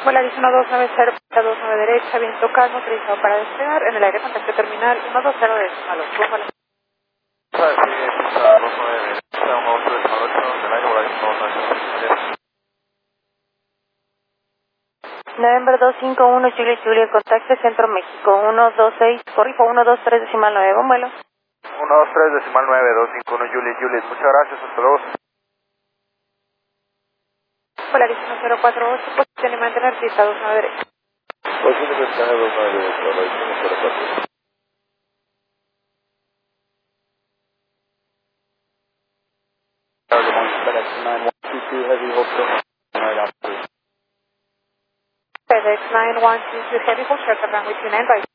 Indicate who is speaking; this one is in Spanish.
Speaker 1: Volaris 1290, pista 29 derecha, viento calmo, autorizado para despegar, en el aire contacto terminal 120 decimal 8. Volaris. November 251, Juliet, contacto Centro México, 126, corrijo, 123 decimal 9, buen vuelo.
Speaker 2: 123 decimal 9, 251, Juliet, muchas gracias, hasta luego.
Speaker 1: Volaris 1048, posición y mantener pista 29 derecha.
Speaker 2: Posición de mensaje 29 derecha, Volaris 1048.
Speaker 1: FedEx 9122 Heavy, hold short runway 29 right.